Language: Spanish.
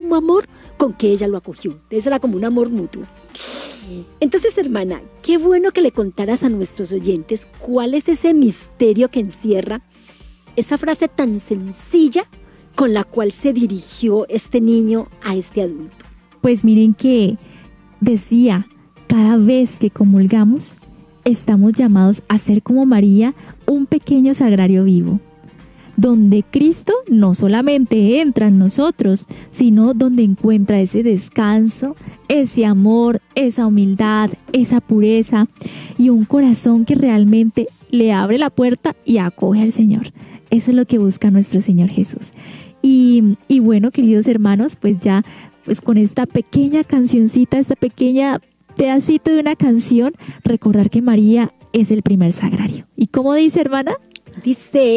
mismo amor con que ella lo acogió. Entonces era como un amor mutuo. Entonces, hermana, qué bueno que le contaras a nuestros oyentes cuál es ese misterio que encierra esa frase tan sencilla con la cual se dirigió este niño a este adulto. Pues miren que decía, cada vez que comulgamos, estamos llamados a ser como María, un pequeño sagrario vivo, donde Cristo no solamente entra en nosotros, sino donde encuentra ese descanso, ese amor, esa humildad, esa pureza y un corazón que realmente le abre la puerta y acoge al Señor. Eso es lo que busca nuestro Señor Jesús. Y bueno, queridos hermanos, pues ya pues con esta pequeña cancioncita, esta pequeña pedacito de una canción, recordar que María es el primer sagrario. ¿Y cómo dice, hermana? Dice